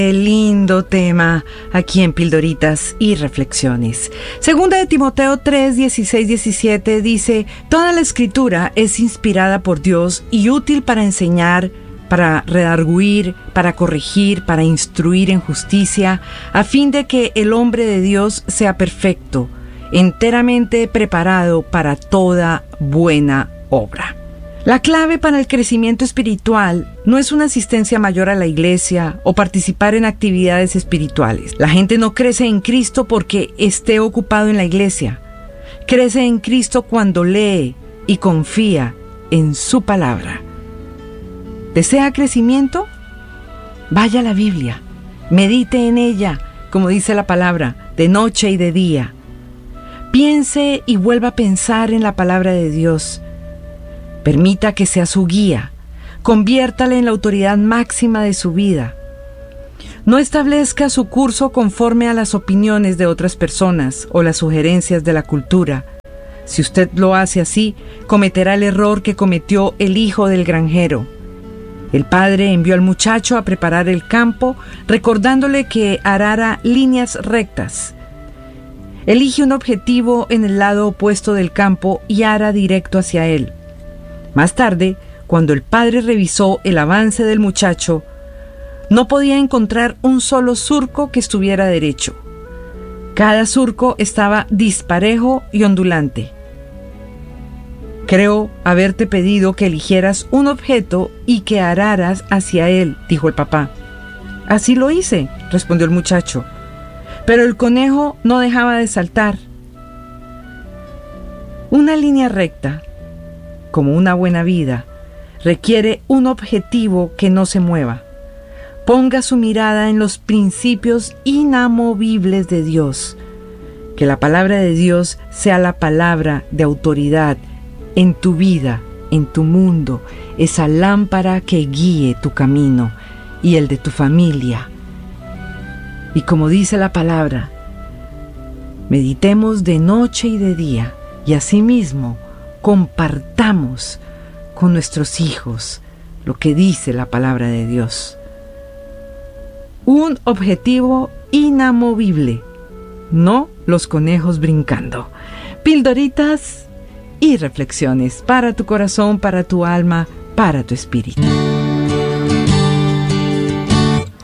Qué lindo tema aquí en Pildoritas y Reflexiones. Segunda de Timoteo 3, 16, 17 dice: toda la escritura es inspirada por Dios y útil para enseñar, para redarguir, para corregir, para instruir en justicia, a fin de que el hombre de Dios sea perfecto, enteramente preparado para toda buena obra. La clave para el crecimiento espiritual no es una asistencia mayor a la iglesia o participar en actividades espirituales. La gente no crece en Cristo porque esté ocupado en la iglesia. Crece en Cristo cuando lee y confía en su palabra. ¿Desea crecimiento? Vaya a la Biblia, medite en ella, como dice la palabra, de noche y de día. Piense y vuelva a pensar en la palabra de Dios. Permita que sea su guía. Conviértala en la autoridad máxima de su vida. No establezca su curso conforme a las opiniones de otras personas o las sugerencias de la cultura. Si usted lo hace así, cometerá el error que cometió el hijo del granjero. El padre envió al muchacho a preparar el campo, recordándole que arara líneas rectas. Elige un objetivo en el lado opuesto del campo y ara directo hacia él. Más tarde, cuando el padre revisó el avance del muchacho, no podía encontrar un solo surco que estuviera derecho. Cada surco estaba disparejo y ondulante. Creo haberte pedido que eligieras un objeto y que araras hacia él, dijo el papá. Así lo hice, respondió el muchacho. Pero el conejo no dejaba de saltar. Una línea recta, como una buena vida, requiere un objetivo que no se mueva. Ponga su mirada en los principios inamovibles de Dios. Que la palabra de Dios sea la palabra de autoridad en tu vida, en tu mundo, esa lámpara que guíe tu camino y el de tu familia. Y como dice la palabra, meditemos de noche y de día, y asimismo compartamos con nuestros hijos lo que dice la palabra de Dios. Un objetivo inamovible, no los conejos brincando. Pildoritas y reflexiones para tu corazón, para tu alma, para tu espíritu.